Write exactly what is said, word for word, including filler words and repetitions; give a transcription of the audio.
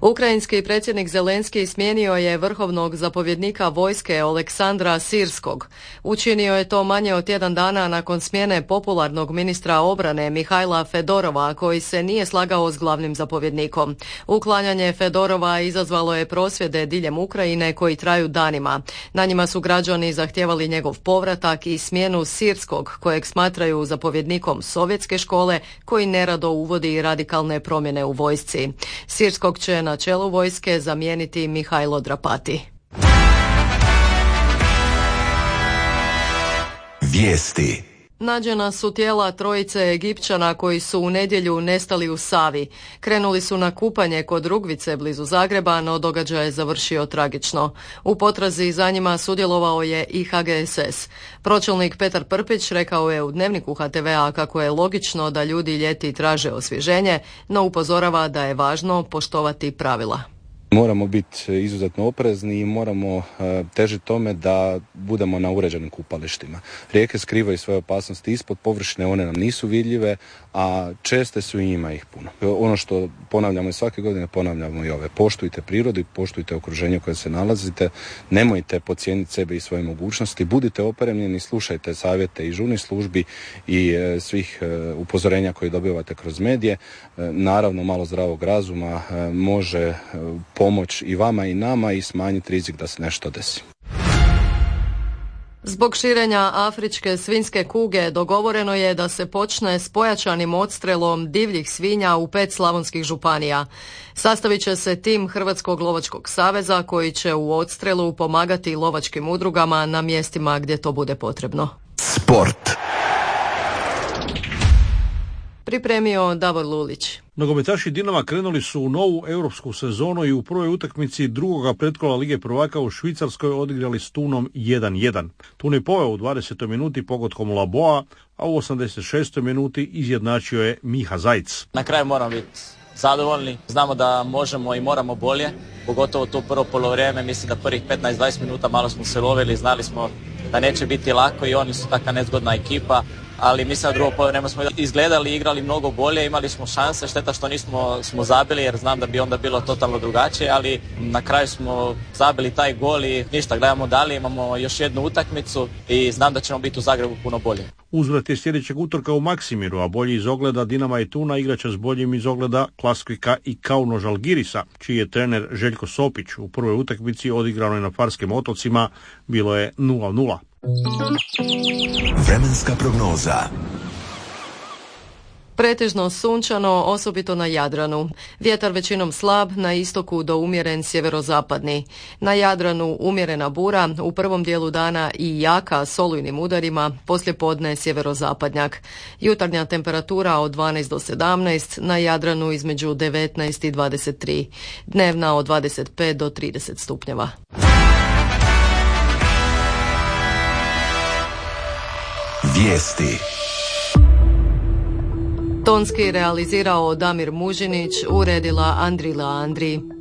Ukrajinski predsjednik Zelenski smijenio je vrhovnog zapovjednika vojske Oleksandra Sirskog. Učinio je to manje od tjedan dana nakon smjene popularnog ministra obrane Mihajla Fedorova, koji se nije slagao s glavnim zapovjednikom. Uklanjanje Fedorova izazvalo je prosvjede diljem Ukrajine koji traju danima. Na njima su građani zahtijevali njegov povratak i smjenu Sirskog, kojeg smatraju zapovjednikom sovjetske škole koji nerado uvodi radikalne promjene u vojsci. Sirskog će na čelu vojske zamijeniti Mihajlo Drapati. Vijesti. Nađena su tijela trojice Egipćana koji su u nedjelju nestali u Savi. Krenuli su na kupanje kod Rugvice blizu Zagreba, no događaj je završio tragično. U potrazi za njima sudjelovao je i H G S S. Pročelnik Petar Prpić rekao je u Dnevniku H T V-a kako je logično da ljudi ljeti traže osvježenje, no upozorava da je važno poštovati pravila. Moramo biti izuzetno oprezni i moramo težiti tome da budemo na uređenim kupalištima. Rijeke skrivaju svoje opasnosti ispod površine, one nam nisu vidljive, a česte su i ima ih puno. Ono što ponavljamo i svake godine, ponavljamo i ove. Poštujte prirodu i poštujte okruženje u kojem se nalazite, nemojte podcijeniti sebe i svoje mogućnosti, budite opremljeni, slušajte savjete i žurnih službi i svih upozorenja koje dobivate kroz medije. Naravno, malo zdravog razuma može pomoć i vama i nama i smanjiti rizik da se nešto desi. Zbog širenja afričke svinjske kuge dogovoreno je da se počne s pojačanim odstrelom divljih svinja u pet slavonskih županija. Sastavit će se tim Hrvatskog lovačkog saveza koji će u odstrelu pomagati lovačkim udrugama na mjestima gdje to bude potrebno. Sport. Pripremio Davor Lulić. Nogometaši Dinama krenuli su u novu europsku sezonu i u prvoj utakmici drugoga pretkola Lige prvaka u Švicarskoj odigrali s Tunom jedan jedan. Tun je poveo u dvadesetoj minuti pogodkom Laboa, a u osamdeset šestoj minuti izjednačio je Miha Zajc. Na kraju moramo biti zadovoljni. Znamo da možemo i moramo bolje, pogotovo to prvo polovrijeme. Mislim da prvih petnaest dvadeset minuta malo smo se lovili, znali smo da neće biti lako i oni su taka nezgodna ekipa. Ali mislim da drugo poluvreme smo izgledali i igrali mnogo bolje, imali smo šanse, šteta što nismo smo zabili jer znam da bi onda bilo totalno drugačije, ali na kraju smo zabili taj gol i ništa, gledamo dalje, imamo još jednu utakmicu i znam da ćemo biti u Zagrebu puno bolje. Uzvrat je sljedećeg utorka u Maksimiru, a bolji iz ogleda Dinama i Tuna igraće s boljim iz ogleda Klaskvika i Kauno Žalgirisa, čiji je trener Željko Sopić. U prvoj utakmici odigranoj na Farskim otocima bilo je nula nula. Vremenska prognoza. Pretežno sunčano, osobito na Jadranu. Vjetar većinom slab, na istoku do umjeren sjeverozapadni. Na Jadranu umjerena bura, u prvom dijelu dana i jaka s olujnim udarima, poslijepodne sjeverozapadnjak. Jutarnja temperatura od dvanaest do sedamnaest, na Jadranu između devetnaest i dvadeset tri. Dnevna od dvadeset pet do trideset stupnjeva. Vijesti. Tonski realizirao Damir Mužinić, uredila Andrila Andri.